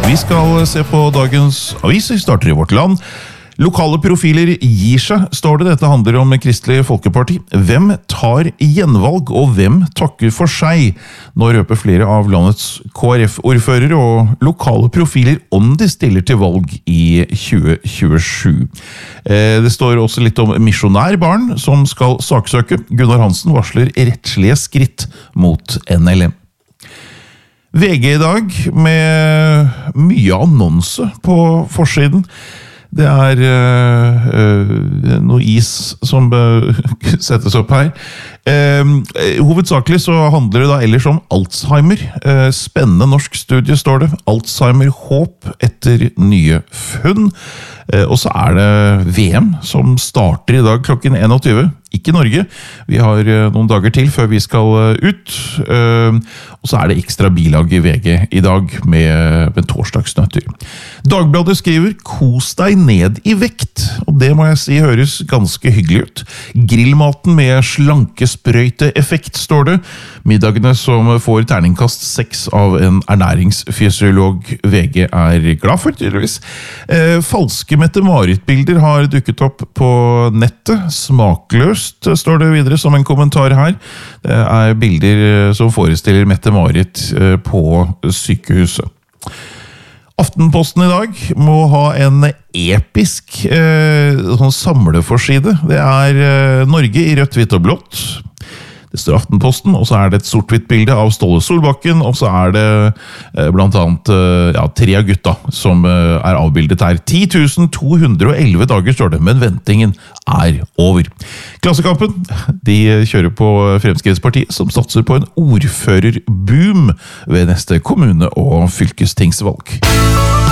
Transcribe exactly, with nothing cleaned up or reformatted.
Vi skal se på dagens aviser, starter i Vårt Land. Lokale profiler gir seg, står det. Dette handler om Kristelig Folkeparti. Hvem tar gjenvalg, og hvem takker for seg? Nå røper flere av landets K R F-ordførere og lokale profiler om de stiller til valg i tjue tjuesju. Det står også litt om misjonærbarn som skal saksøke. Gunnar Hansen varsler rettslige skritt mot N L M. V G i dag med mye annonse på forsiden. Det er uh, uh, noe is som uh, settes opp her. Uh, hovedsakelig så handler det da ellers om Alzheimer. Uh, spennende norsk studie, står det. Alzheimer-håp etter nye funn. Uh, og så er det V M som starter i dag klokken enogtyve. Ikke Norge. Vi har uh, noen dager til før vi skal uh, ut. Uh, og så er det ekstra bilag i V G i dag med, med torsdagsnøtter. Dagbladet skriver «Kos deg ned i vekt», og det må jeg si høres ganske hyggelig ut. Grillmaten med slankesprøyte-effekt, står det. Middagene som får terningkast seks av en ernæringsfysiolog V G er glad for, tydeligvis. Eh, falske Mette-Marit-bilder har dukket opp på nettet. Smakløst, står det videre som en kommentar her. Det er bilder som forestiller Mette-Marit på sykehuset. Aftenposten i dag må ha en episk eh, sånn samleforside. Det er eh, Norge i rødt, hvitt og blått. Det står Aftenposten, og så er det et sort-hvitt bilde av Ståle Solbakken, og så er det eh, blant annet eh, ja, tre av gutta som eh, er avbildet her. ti tusen to hundre og elleve dager står det, men ventingen er over. Klassekampen, de kjører på Fremskrittspartiet, som satser på en ordførerboom ved neste kommune- og fylkestingsvalg.